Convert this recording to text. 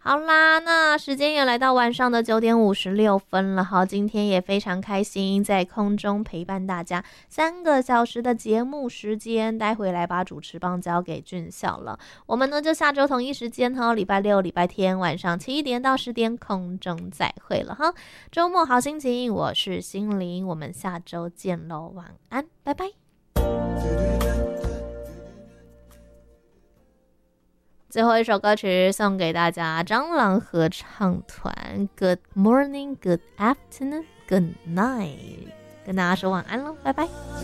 好啦，那时间也来到晚上的9:56了。好，今天也非常开心在空中陪伴大家3个小时的节目时间，待会来把主持棒交给俊孝了。我们呢就下周同一时间哈，礼拜六、礼拜天晚上7点到10点空中再会了哈。周末好心情，我是心灵，我们下周见喽，晚安，拜拜。最后一首歌曲送给大家，蟑螂合唱团 Good morning, good afternoon, good night， 跟大家说晚安咯，拜拜。